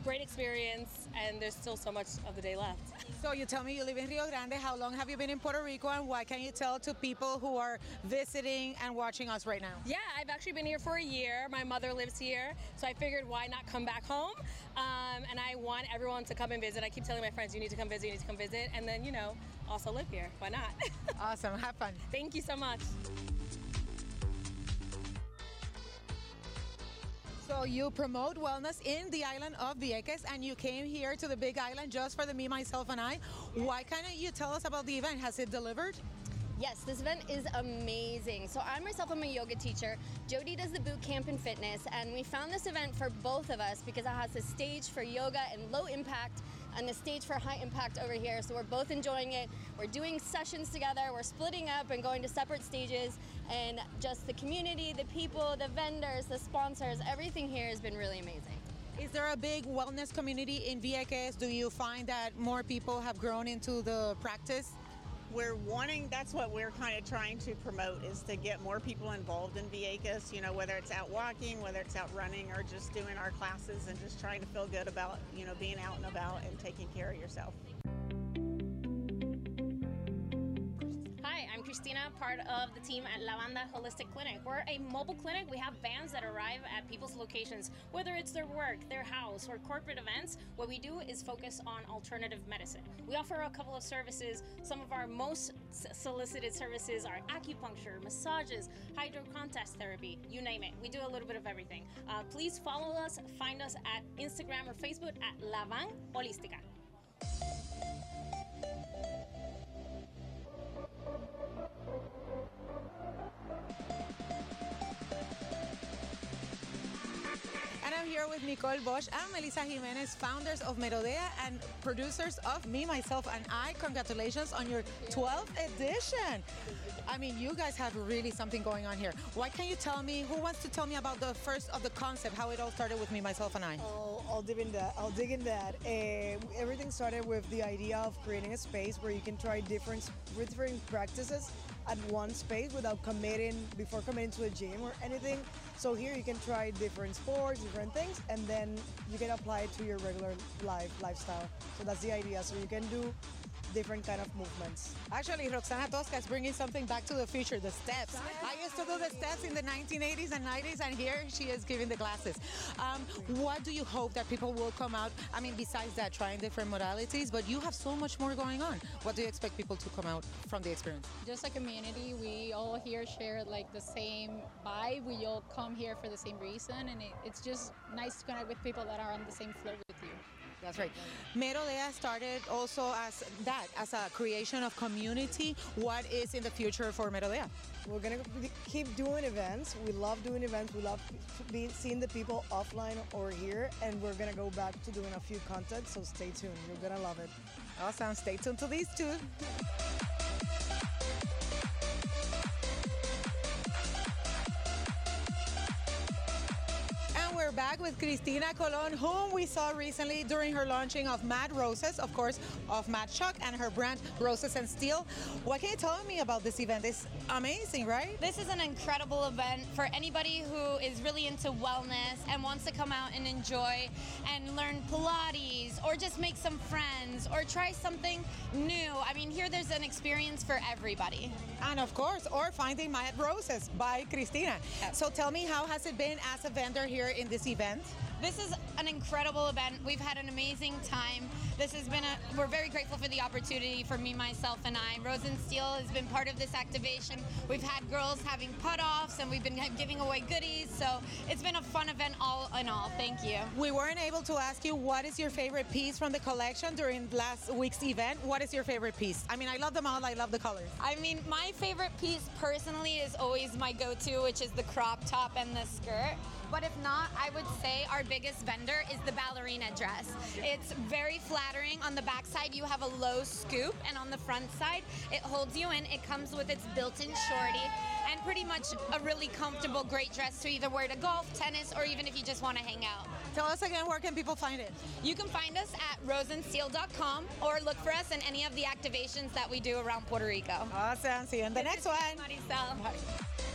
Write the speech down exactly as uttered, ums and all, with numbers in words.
great experience, and there's still so much of the day left. So you tell me you live in Rio Grande. How long have you been in Puerto Rico, and what can you tell to people who are visiting and watching us right now? Yeah, I've actually been here for a year. My mother lives here, so I figured why not come back home? Um, and I want everyone to come and visit. I keep telling my friends, you need to come visit, you need to come visit, and then, you know, also live here. Why not? Awesome. Have fun. Thank you so much. So you promote wellness in the island of Vieques, and you came here to the Big Island just for the Me, Myself, and I. Why can't you tell us about the event? Has it delivered? Yes, this event is amazing. So I myself am a yoga teacher. Jody does the boot camp in fitness, and we found this event for both of us because it has a stage for yoga and low impact and the stage for high impact over here. So we're both enjoying it. We're doing sessions together. We're splitting up and going to separate stages, and just the community, the people, the vendors, the sponsors, everything here has been really amazing. Is there a big wellness community in Vieques? Do you find that more people have grown into the practice? We're wanting, that's what we're kind of trying to promote, is to get more people involved in Vieques, you know, whether it's out walking, whether it's out running, or just doing our classes and just trying to feel good about, you know, being out and about and taking care of yourself. Hi, I'm Christina, part of the team at La Banda Holistic Clinic. We're a mobile clinic. We have vans that arrive at people's locations, whether it's their work, their house, or corporate events. What we do is focus on alternative medicine. We offer a couple of services. Some of our most solicited services are acupuncture, massages, hydrocontest therapy, you name it. We do a little bit of everything. Uh, please follow us, find us at Instagram or Facebook at La Van Holística. And I'm here with Nicole Bosch and Melissa Jimenez, founders of Merodea and producers of Me, Myself, and I. Congratulations on your twelfth edition. I mean, you guys have really something going on here. Why can't you tell me, who wants to tell me about the first of the concept, how it all started with Me, Myself, and I? Oh, I'll dig in that. I'll dig in that. Uh, everything started with the idea of creating a space where you can try different, different practices at one space without committing, before committing to a gym or anything. So here you can try different sports, different things, and then you can apply it to your regular life, lifestyle. So that's the idea. So you can do different kind of movements. Actually, Roxana Tosca is bringing something back to the future, the steps. I used to do the steps in the nineteen eighties and nineties, and here she is giving the classes. Um, what do you hope that people will come out? I mean, besides that, trying different modalities, but you have so much more going on. What do you expect people to come out from the experience? Just a community, we all here share like the same vibe. We all come here for the same reason, and it, it's just nice to connect with people that are on the same flow with you. That's right. Merodea started also as that, as a creation of community. What is in the future for Merodea? We're going to keep doing events. We love doing events. We love being, seeing the people offline or here. And we're going to go back to doing a few content. So stay tuned. You're going to love it. Awesome. Stay tuned to these two. We're back with Cristina Colon, whom we saw recently during her launching of Mad Roses, of course, of Mad Chuck and her brand Roses and Steel. What can you tell me about this event? It's amazing, right? This is an incredible event for anybody who is really into wellness and wants to come out and enjoy and learn Pilates or just make some friends or try something new. I mean, here there's an experience for everybody. And of course, or finding Mad Roses by Cristina. So tell me, how has it been as a vendor here in this event? This is an incredible event. We've had an amazing time. This has been a, we're very grateful for the opportunity for Me, Myself, and I. Rose and Steel has been part of this activation. We've had girls having put-offs and we've been giving away goodies. So it's been a fun event all in all. Thank you. We weren't able to ask you what is your favorite piece from the collection during last week's event. What is your favorite piece? I mean, I love them all. I love the colors. I mean, my favorite piece personally is always my go-to, which is the crop top and the skirt. But if not, I would say our biggest vendor is the ballerina dress. It's very flattering. On the back side, you have a low scoop, and on the front side, it holds you in. It comes with its built-in shorty, and pretty much a really comfortable, great dress to either wear to golf, tennis, or even if you just want to hang out. Tell us again, where can people find it? You can find us at rose and steel dot com or look for us in any of the activations that we do around Puerto Rico. Awesome. See you in the next one. Maricel. Bye.